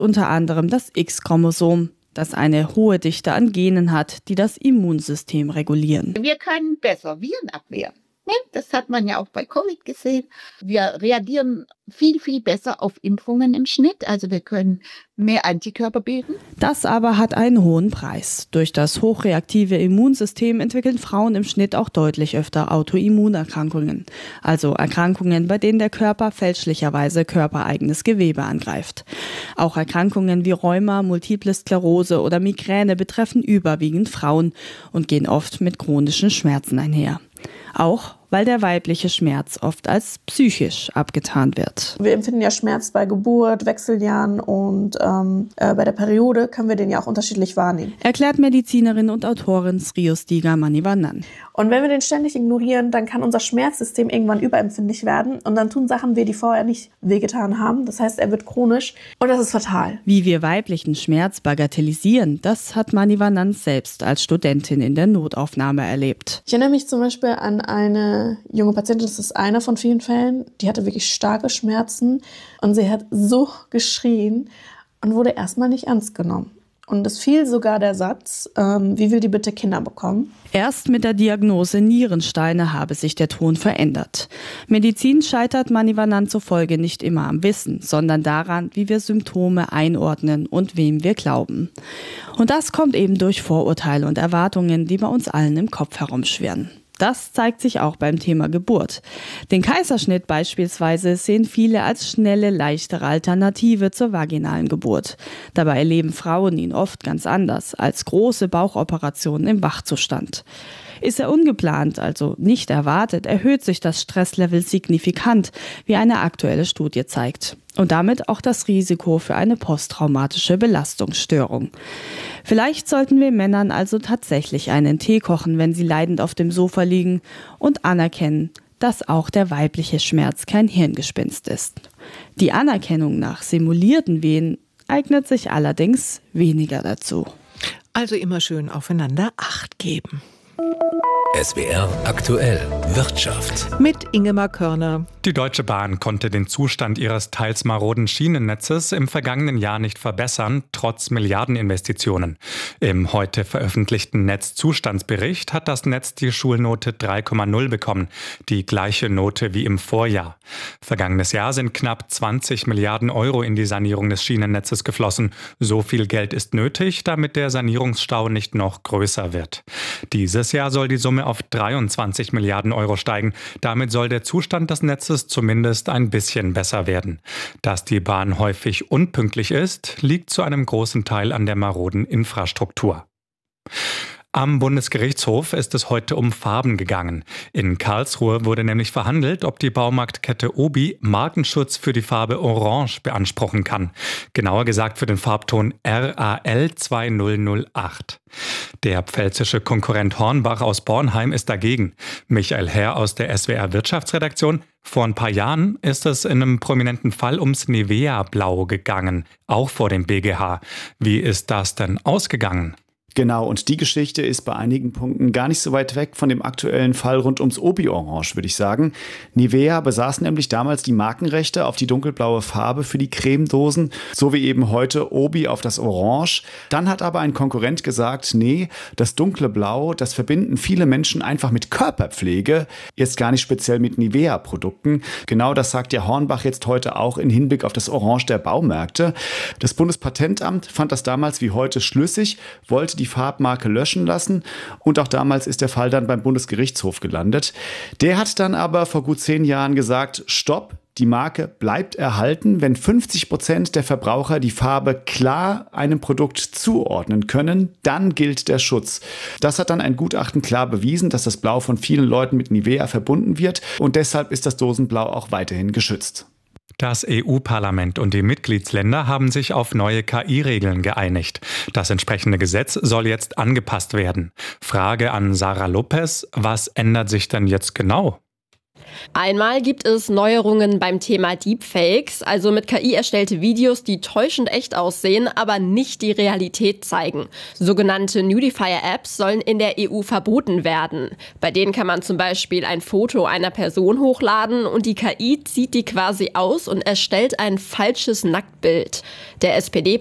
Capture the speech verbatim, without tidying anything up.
unter anderem das X-Chromosom, das eine hohe Dichte an Genen hat, die das Immunsystem regulieren. Wir können besser Viren abwehren. Das hat man ja auch bei Covid gesehen. Wir reagieren viel, viel besser auf Impfungen im Schnitt. Also wir können mehr Antikörper bilden. Das aber hat einen hohen Preis. Durch das hochreaktive Immunsystem entwickeln Frauen im Schnitt auch deutlich öfter Autoimmunerkrankungen. Also Erkrankungen, bei denen der Körper fälschlicherweise körpereigenes Gewebe angreift. Auch Erkrankungen wie Rheuma, Multiple Sklerose oder Migräne betreffen überwiegend Frauen und gehen oft mit chronischen Schmerzen einher. Auch weil der weibliche Schmerz oft als psychisch abgetan wird. Wir empfinden ja Schmerz bei Geburt, Wechseljahren und ähm, äh, bei der Periode können wir den ja auch unterschiedlich wahrnehmen. Erklärt Medizinerin und Autorin Sriyostiga Manivannan. Und wenn wir den ständig ignorieren, dann kann unser Schmerzsystem irgendwann überempfindlich werden und dann tun Sachen weh, die vorher nicht wehgetan haben. Das heißt, er wird chronisch und das ist fatal. Wie wir weiblichen Schmerz bagatellisieren, das hat Manivannan selbst als Studentin in der Notaufnahme erlebt. Ich erinnere mich zum Beispiel an eine junge Patientin, das ist einer von vielen Fällen, die hatte wirklich starke Schmerzen und sie hat so geschrien und wurde erstmal nicht ernst genommen. Und es fiel sogar der Satz, ähm, wie will die bitte Kinder bekommen? Erst mit der Diagnose Nierensteine habe sich der Ton verändert. Medizin scheitert Manivannan zufolge nicht immer am Wissen, sondern daran, wie wir Symptome einordnen und wem wir glauben. Und das kommt eben durch Vorurteile und Erwartungen, die bei uns allen im Kopf herumschwirren. Das zeigt sich auch beim Thema Geburt. Den Kaiserschnitt beispielsweise sehen viele als schnelle, leichtere Alternative zur vaginalen Geburt. Dabei erleben Frauen ihn oft ganz anders, als große Bauchoperationen im Wachzustand. Ist er ungeplant, also nicht erwartet, erhöht sich das Stresslevel signifikant, wie eine aktuelle Studie zeigt. Und damit auch das Risiko für eine posttraumatische Belastungsstörung. Vielleicht sollten wir Männern also tatsächlich einen Tee kochen, wenn sie leidend auf dem Sofa liegen und anerkennen, dass auch der weibliche Schmerz kein Hirngespinst ist. Die Anerkennung nach simulierten Wehen eignet sich allerdings weniger dazu. Also immer schön aufeinander Acht geben. S W R aktuell Wirtschaft. Mit Ingemar Körner. Die Deutsche Bahn konnte den Zustand ihres teils maroden Schienennetzes im vergangenen Jahr nicht verbessern, trotz Milliardeninvestitionen. Im heute veröffentlichten Netzzustandsbericht hat das Netz die Schulnote drei Komma null bekommen, die gleiche Note wie im Vorjahr. Vergangenes Jahr sind knapp zwanzig Milliarden Euro in die Sanierung des Schienennetzes geflossen. So viel Geld ist nötig, damit der Sanierungsstau nicht noch größer wird. Dieses Jahr soll die Summe auf dreiundzwanzig Milliarden Euro steigen. Damit soll der Zustand des Netzes zumindest ein bisschen besser werden. Dass die Bahn häufig unpünktlich ist, liegt zu einem großen Teil an der maroden Infrastruktur. Am Bundesgerichtshof ist es heute um Farben gegangen. In Karlsruhe wurde nämlich verhandelt, ob die Baumarktkette Obi Markenschutz für die Farbe Orange beanspruchen kann. Genauer gesagt für den Farbton R A L zwei null null acht. Der pfälzische Konkurrent Hornbach aus Bornheim ist dagegen. Michael Herr aus der S W R Wirtschaftsredaktion. Vor ein paar Jahren ist es in einem prominenten Fall ums Nivea-Blau gegangen, auch vor dem B G H. Wie ist das denn ausgegangen? Genau, und die Geschichte ist bei einigen Punkten gar nicht so weit weg von dem aktuellen Fall rund ums Obi-Orange, würde ich sagen. Nivea besaß nämlich damals die Markenrechte auf die dunkelblaue Farbe für die Cremedosen, so wie eben heute Obi auf das Orange. Dann hat aber ein Konkurrent gesagt, nee, das dunkle Blau, das verbinden viele Menschen einfach mit Körperpflege, jetzt gar nicht speziell mit Nivea-Produkten. Genau das sagt ja Hornbach jetzt heute auch in Hinblick auf das Orange der Baumärkte. Das Bundespatentamt fand das damals wie heute schlüssig, wollte die Farbmarke löschen lassen und auch damals ist der Fall dann beim Bundesgerichtshof gelandet. Der hat dann aber vor gut zehn Jahren gesagt, stopp, die Marke bleibt erhalten, wenn fünfzig Prozent der Verbraucher die Farbe klar einem Produkt zuordnen können, dann gilt der Schutz. Das hat dann ein Gutachten klar bewiesen, dass das Blau von vielen Leuten mit Nivea verbunden wird und deshalb ist das Dosenblau auch weiterhin geschützt. Das E U-Parlament und die Mitgliedsländer haben sich auf neue K I-Regeln geeinigt. Das entsprechende Gesetz soll jetzt angepasst werden. Frage an Sarah Lopez, was ändert sich denn jetzt genau? Einmal gibt es Neuerungen beim Thema Deepfakes, also mit K I erstellte Videos, die täuschend echt aussehen, aber nicht die Realität zeigen. Sogenannte Nudifier-Apps sollen in der E U verboten werden. Bei denen kann man zum Beispiel ein Foto einer Person hochladen und die K I zieht die quasi aus und erstellt ein falsches Nacktbild. Der S P D